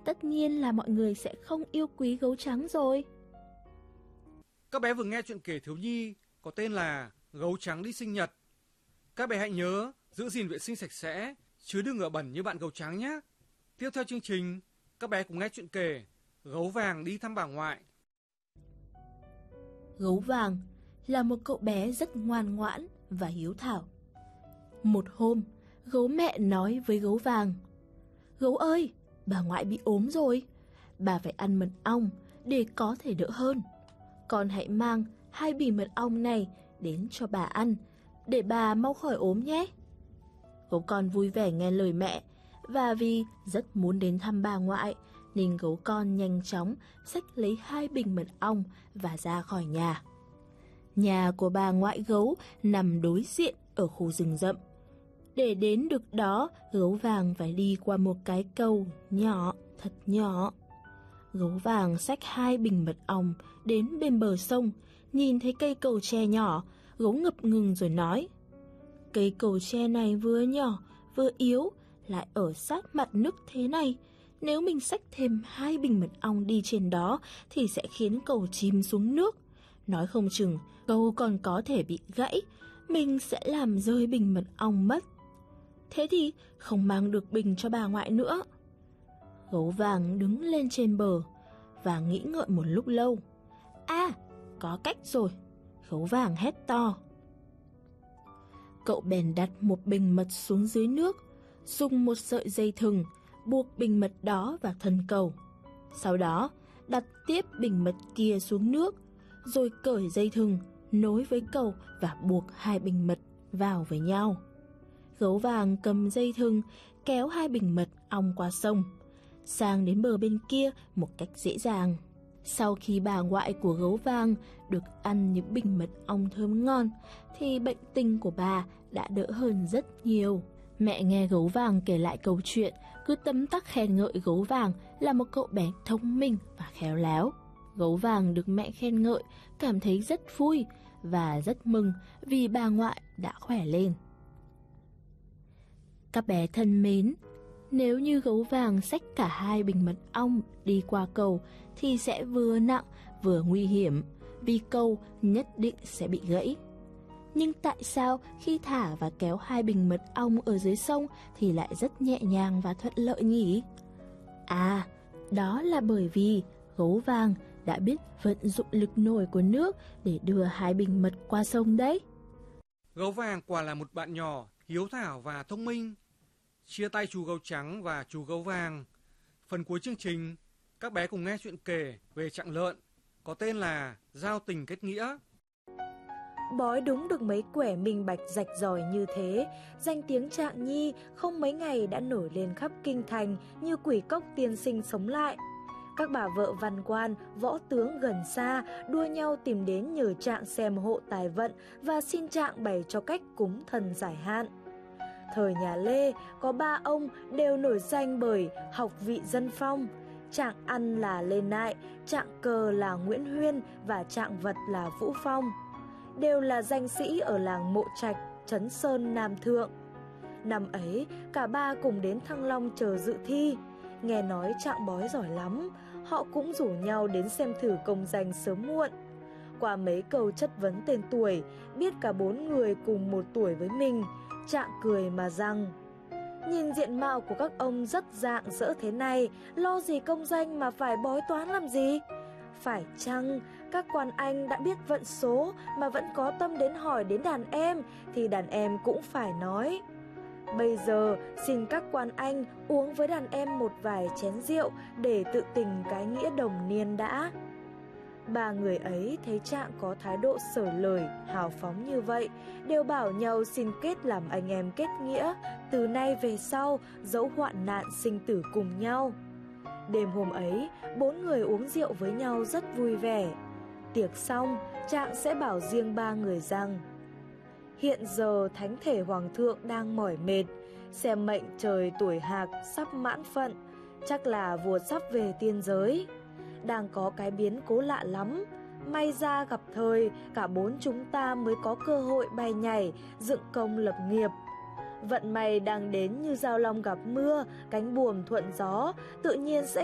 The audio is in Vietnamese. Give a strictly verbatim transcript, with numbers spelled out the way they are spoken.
tất nhiên là mọi người sẽ không yêu quý gấu trắng rồi. Các bé vừa nghe chuyện kể thiếu nhi có tên là Gấu trắng đi sinh nhật. Các bé hãy nhớ giữ gìn vệ sinh sạch sẽ, chứ đừng ở bẩn như bạn gấu trắng nhé. Tiếp theo chương trình, các bé cùng nghe chuyện kể Gấu vàng đi thăm bà ngoại. Gấu vàng là một cậu bé rất ngoan ngoãn và hiếu thảo. Một hôm, gấu mẹ nói với gấu vàng: Gấu ơi, bà ngoại bị ốm rồi, bà phải ăn mật ong để có thể đỡ hơn. Con hãy mang hai bình mật ong này đến cho bà ăn, để bà mau khỏi ốm nhé. Gấu con vui vẻ nghe lời mẹ, và vì rất muốn đến thăm bà ngoại, nên gấu con nhanh chóng xách lấy hai bình mật ong và ra khỏi nhà. Nhà của bà ngoại gấu nằm đối diện ở khu rừng rậm. Để đến được đó, gấu vàng phải đi qua một cái cầu nhỏ, thật nhỏ. Gấu vàng xách hai bình mật ong đến bên bờ sông, nhìn thấy cây cầu tre nhỏ, gấu ngập ngừng rồi nói: Cây cầu tre này vừa nhỏ vừa yếu, lại ở sát mặt nước thế này. Nếu mình xách thêm hai bình mật ong đi trên đó thì sẽ khiến cầu chìm xuống nước. Nói không chừng cầu còn có thể bị gãy, mình sẽ làm rơi bình mật ong mất. Thế thì không mang được bình cho bà ngoại nữa. Gấu vàng đứng lên trên bờ và nghĩ ngợi một lúc lâu. À, có cách rồi! Gấu vàng hét to. Cậu bèn đặt một bình mật xuống dưới nước, dùng một sợi dây thừng buộc bình mật đó vào thân cầu. Sau đó đặt tiếp bình mật kia xuống nước, rồi cởi dây thừng nối với cầu và buộc hai bình mật vào với nhau. Gấu vàng cầm dây thừng kéo hai bình mật ong qua sông, sang đến bờ bên kia một cách dễ dàng. Sau khi bà ngoại của gấu vàng được ăn những bình mật ong thơm ngon, thì bệnh tình của bà đã đỡ hơn rất nhiều. Mẹ nghe gấu vàng kể lại câu chuyện, cứ tấm tắc khen ngợi gấu vàng là một cậu bé thông minh và khéo léo. Gấu vàng được mẹ khen ngợi, cảm thấy rất vui và rất mừng vì bà ngoại đã khỏe lên. Các bé thân mến, nếu như gấu vàng xách cả hai bình mật ong đi qua cầu thì sẽ vừa nặng vừa nguy hiểm, vì cầu nhất định sẽ bị gãy. Nhưng tại sao khi thả và kéo hai bình mật ong ở dưới sông thì lại rất nhẹ nhàng và thuận lợi nhỉ? À, đó là bởi vì gấu vàng đã biết vận dụng lực nổi của nước để đưa hai bình mật qua sông đấy. Gấu vàng quả là một bạn nhỏ, hiếu thảo và thông minh. Chia tay chú gấu trắng và chú gấu vàng. Phần cuối chương trình, các bé cùng nghe chuyện kể về chặng lợn có tên là Giao tình kết nghĩa. Bói đúng được mấy quẻ minh bạch rạch ròi như thế, danh tiếng Trạng Nhi không mấy ngày đã nổi lên khắp kinh thành như quỷ cốc tiên sinh sống lại. Các bà vợ văn quan, võ tướng gần xa đua nhau tìm đến nhờ Trạng xem hộ tài vận và xin Trạng bày cho cách cúng thần giải hạn. Thời nhà Lê có ba ông đều nổi danh bởi học vị dân phong. Trạng Ăn là Lê Nại, Trạng Cờ là Nguyễn Huyên và Trạng Vật là Vũ Phong. Đều là danh sĩ ở làng Mộ Trạch, Trấn Sơn, Nam Thượng. Năm ấy, cả ba cùng đến Thăng Long chờ dự thi. Nghe nói Trạng bói giỏi lắm, họ cũng rủ nhau đến xem thử công danh sớm muộn. Qua mấy câu chất vấn tên tuổi, biết cả bốn người cùng một tuổi với mình, Trạng cười mà rằng: nhìn diện mạo của các ông rất rạng rỡ thế này, lo gì công danh mà phải bói toán làm gì? Phải chăng các quan anh đã biết vận số mà vẫn có tâm đến hỏi đến đàn em, thì đàn em cũng phải nói. Bây giờ xin các quan anh uống với đàn em một vài chén rượu để tự tình cái nghĩa đồng niên đã. Ba người ấy thấy Trạng có thái độ xởi lời, hào phóng như vậy, đều bảo nhau xin kết làm anh em kết nghĩa, từ nay về sau dẫu hoạn nạn sinh tử cùng nhau. Đêm hôm ấy, bốn người uống rượu với nhau rất vui vẻ. Tiệc xong, Trạng sẽ bảo riêng ba người rằng: hiện giờ thánh thể hoàng thượng đang mỏi mệt, xem mệnh trời tuổi Hạc sắp mãn phận, chắc là vua sắp về tiên giới. Đang có cái biến cố lạ lắm, may ra gặp thời cả bốn chúng ta mới có cơ hội bay nhảy, dựng công lập nghiệp. Vận may đang đến như dao long gặp mưa, cánh buồm thuận gió, tự nhiên sẽ